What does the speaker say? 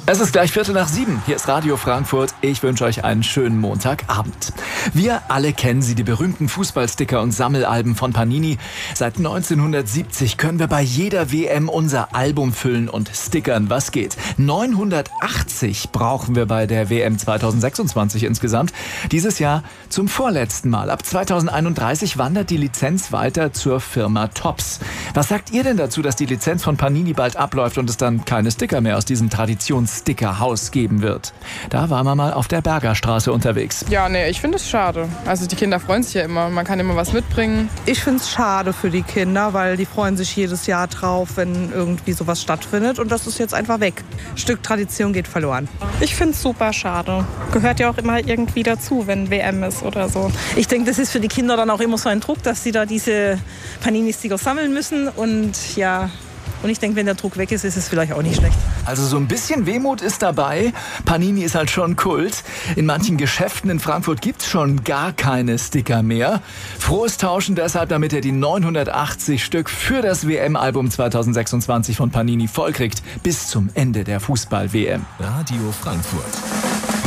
Es ist gleich 6:45. Hier ist Radio Frankfurt. Ich wünsche euch einen schönen Montagabend. Wir alle kennen sie, die berühmten Fußballsticker und Sammelalben von Panini. Seit 1970 können wir bei jeder WM unser Album füllen und stickern, was geht. 980 brauchen wir bei der WM 2026 insgesamt. Dieses Jahr zum vorletzten Mal. Ab 2031 wandert die Lizenz weiter zur Firma Topps. Was sagt ihr denn dazu, dass die Lizenz von Panini bald abläuft und es dann keine Sticker mehr aus diesem Traditionsstickerhaus geben wird? Da waren wir mal auf der Bergerstraße unterwegs. Ja, nee, ich finde es schade. Also die Kinder freuen sich ja immer. Man kann immer was mitbringen. Ich finde es schade für die Kinder, weil die freuen sich jedes Jahr drauf, wenn irgendwie sowas stattfindet. Und das ist jetzt einfach weg. Ein Stück Tradition geht verloren. Ich finde es super schade. Gehört ja auch immer irgendwie dazu, wenn WM ist oder so. Ich denke, das ist für die Kinder dann auch immer so ein Druck, dass sie da diese Panini-Sticker sammeln müssen. Und ja, und ich denke, wenn der Druck weg ist, ist es vielleicht auch nicht schlecht. Also so ein bisschen Wehmut ist dabei. Panini ist halt schon Kult. In manchen Geschäften in Frankfurt gibt's schon gar keine Sticker mehr. Frohes Tauschen deshalb, damit ihr die 980 Stück für das WM-Album 2026 von Panini vollkriegt. Bis zum Ende der Fußball-WM. Radio Frankfurt.